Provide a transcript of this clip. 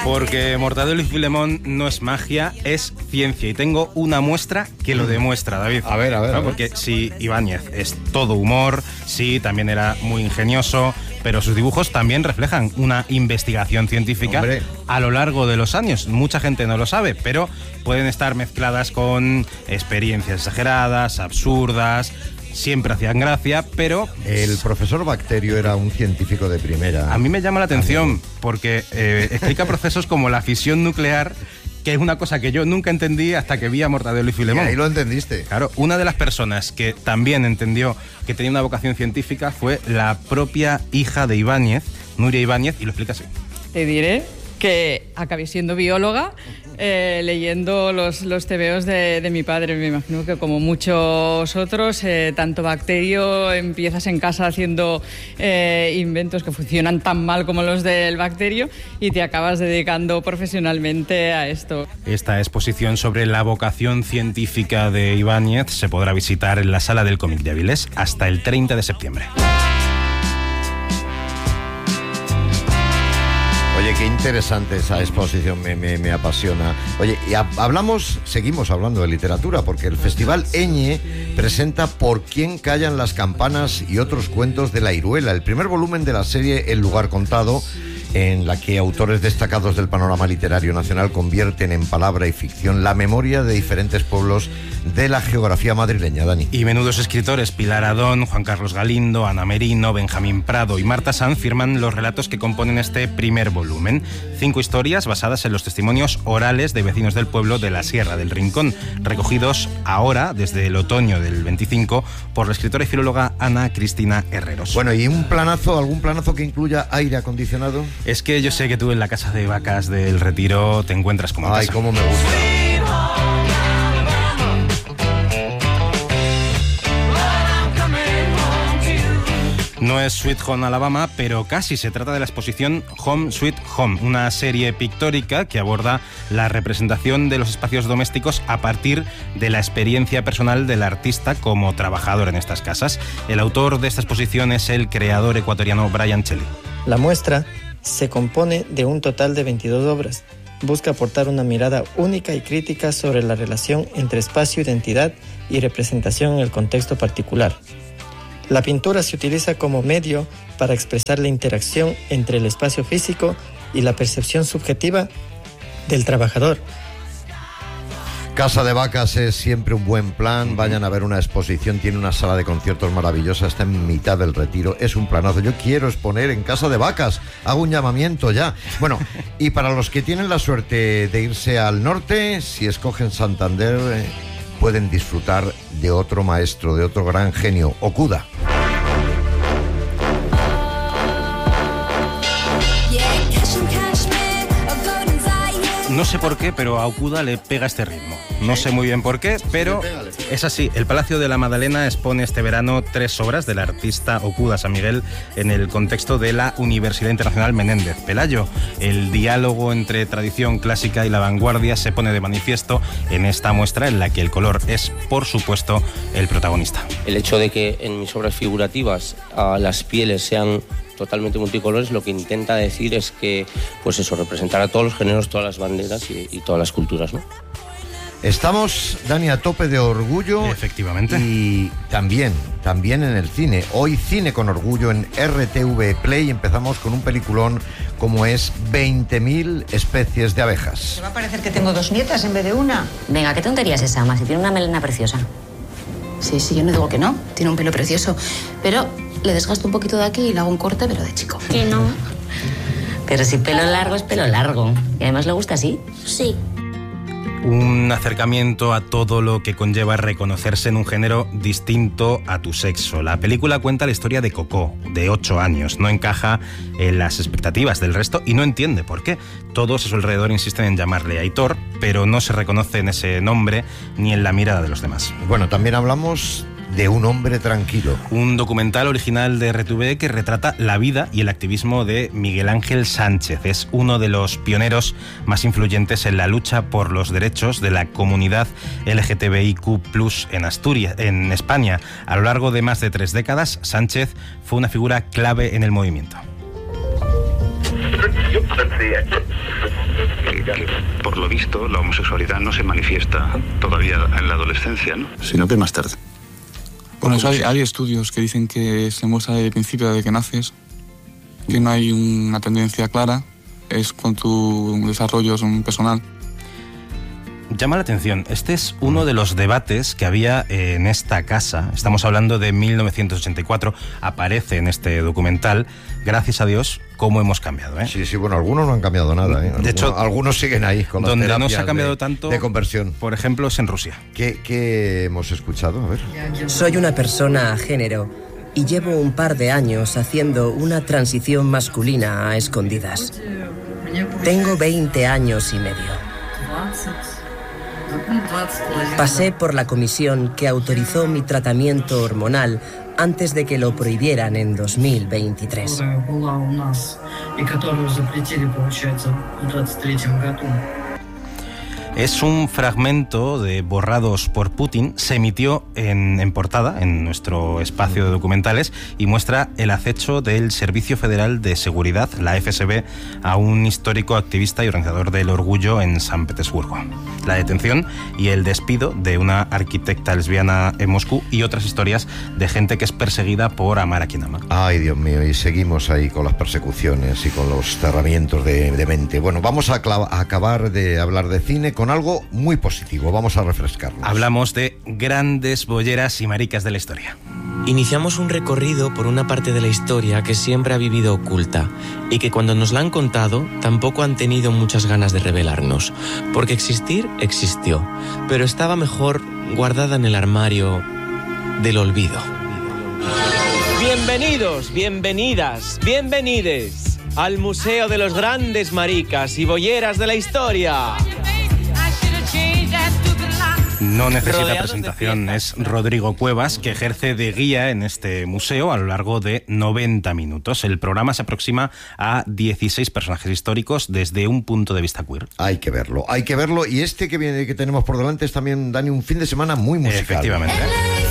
Porque Mortadelo y Filemón no es magia, es ciencia. Y tengo una muestra que lo demuestra, David. A ver. Porque sí, Ibáñez es todo humor, sí, también era muy ingenioso, pero sus dibujos también reflejan una investigación científica a lo largo de los años. Mucha gente no lo sabe, pero pueden estar mezcladas con experiencias exageradas, absurdas. Siempre hacían gracia, pero... El profesor Bacterio era un científico de primera. A mí me llama la atención porque explica procesos como la fisión nuclear, que es una cosa que yo nunca entendí hasta que vi a Mortadelo y Filemón. Y ahí lo entendiste. Claro, una de las personas que también entendió que tenía una vocación científica fue la propia hija de Ibáñez, Nuria Ibáñez, y lo explica así. Te diré que acabé siendo bióloga leyendo los tebeos de mi padre. Me imagino que como muchos otros, tanto Bacterio, empiezas en casa haciendo inventos que funcionan tan mal como los del Bacterio y te acabas dedicando profesionalmente a esto. Esta exposición sobre la vocación científica de Ibáñez se podrá visitar en la Sala del Cómic de Avilés hasta el 30 de septiembre. Oye, qué interesante esa exposición, me apasiona. Oye, y seguimos hablando de literatura, porque el Festival Eñe presenta Por quién callan las campanas y otros cuentos de la Iruela, el primer volumen de la serie El lugar contado, en la que autores destacados del panorama literario nacional convierten en palabra y ficción la memoria de diferentes pueblos de la geografía madrileña, Dani. Y menudos escritores, Pilar Adón, Juan Carlos Galindo, Ana Merino, Benjamín Prado y Marta Sanz firman los relatos que componen este primer volumen. 5 historias basadas en los testimonios orales de vecinos del pueblo de la Sierra del Rincón, recogidos ahora, desde el otoño del 25, por la escritora y filóloga Ana Cristina Herreros. Bueno, ¿y algún planazo que incluya aire acondicionado? Es que yo sé que tú en la Casa de Vacas del Retiro te encuentras como en casa. Ay, cómo me gusta. No es Sweet Home Alabama, pero casi. Se trata de la exposición Home Sweet Home, una serie pictórica que aborda la representación de los espacios domésticos a partir de la experiencia personal del artista como trabajador en estas casas. El autor de esta exposición es el creador ecuatoriano Brian Cheli. La muestra se compone de un total de 22 obras. Busca aportar una mirada única y crítica sobre la relación entre espacio, identidad y representación en el contexto particular. La pintura se utiliza como medio para expresar la interacción entre el espacio físico y la percepción subjetiva del trabajador. Casa de Vacas es siempre un buen plan. Vayan a ver una exposición, tiene una sala de conciertos maravillosa, está en mitad del Retiro, es un planazo. Yo quiero exponer en Casa de Vacas, hago un llamamiento ya. Bueno, y para los que tienen la suerte de irse al norte, si escogen Santander, pueden disfrutar de otro maestro, de otro gran genio, Okuda. No sé por qué, pero a Okuda le pega este ritmo. No sé muy bien por qué, pero es así. El Palacio de la Magdalena expone este verano 3 obras del artista Okuda San Miguel en el contexto de la Universidad Internacional Menéndez Pelayo. El diálogo entre tradición clásica y la vanguardia se pone de manifiesto en esta muestra, en la que el color es, por supuesto, el protagonista. El hecho de que en mis obras figurativas las pieles sean totalmente multicolores, lo que intenta decir es que, pues eso, representar a todos los géneros, todas las banderas y todas las culturas, ¿no? Estamos, Dani, a tope de orgullo. Efectivamente. Y también en el cine. Hoy Cine con Orgullo en RTV Play. Empezamos con un peliculón como es 20.000 especies de abejas. ¿Te va a parecer que tengo 2 nietas en vez de una? Venga, ¿qué tontería es esa, Ama? Si tiene una melena preciosa. Sí, yo no digo que no. Tiene un pelo precioso. Pero le desgasto un poquito de aquí y le hago un corte, pero de chico. Que no. Pero si pelo largo es pelo largo. Y además le gusta así. Sí. Un acercamiento a todo lo que conlleva reconocerse en un género distinto a tu sexo. La película cuenta la historia de Coco, de 8 años. No encaja en las expectativas del resto y no entiende por qué. Todos a su alrededor insisten en llamarle Aitor, pero no se reconoce en ese nombre ni en la mirada de los demás. Bueno, también hablamos de Un hombre tranquilo. Un documental original de RTV que retrata la vida y el activismo de Miguel Ángel Sánchez. Es uno de los pioneros más influyentes en la lucha por los derechos de la comunidad LGTBIQ+ en Asturias, en España. A lo largo de más de 3 décadas, Sánchez fue una figura clave en el movimiento. momento la homosexualidad no se manifiesta todavía en la adolescencia, ¿no? Sino que más tarde. Bueno, hay estudios que dicen que se muestra desde el principio de que naces, que no hay una tendencia clara, es con tu desarrollo personal. Llama la atención, este es uno de los debates que había en esta casa. Estamos hablando de 1984, aparece en este documental. Gracias a Dios, cómo hemos cambiado, ¿eh? Sí, bueno, algunos no han cambiado nada, ¿eh? De hecho, algunos siguen ahí con las donde terapias no se ha cambiado tanto de conversión. Por ejemplo, es en Rusia. ¿Qué hemos escuchado? A ver. Soy una persona a género y llevo un par de años haciendo una transición masculina a escondidas. Tengo 20 años y medio. Pasé por la comisión que autorizó mi tratamiento hormonal antes de que lo prohibieran en 2023. Es un fragmento de Borrados por Putin, se emitió en portada en nuestro espacio de documentales y muestra el acecho del Servicio Federal de Seguridad, la FSB, a un histórico activista y organizador del orgullo en San Petersburgo. La detención y el despido de una arquitecta lesbiana en Moscú y otras historias de gente que es perseguida por amar a quien ama. Ay, Dios mío, y seguimos ahí con las persecuciones y con los cerramientos de mente. Bueno, vamos a acabar de hablar de cine con algo muy positivo. Vamos a refrescarnos. Hablamos de grandes bolleras y maricas de la historia. Iniciamos un recorrido por una parte de la historia que siempre ha vivido oculta y que cuando nos la han contado tampoco han tenido muchas ganas de revelarnos, porque existir existió, pero estaba mejor guardada en el armario del olvido. Bienvenidos, bienvenidas, bienvenides al Museo de los Grandes Maricas y Bolleras de la Historia. No necesita presentación, es Rodrigo Cuevas, que ejerce de guía en este museo a lo largo de 90 minutos. El programa se aproxima a 16 personajes históricos desde un punto de vista queer. Hay que verlo, y este que tenemos por delante es también, Dani, un fin de semana muy musical. Efectivamente.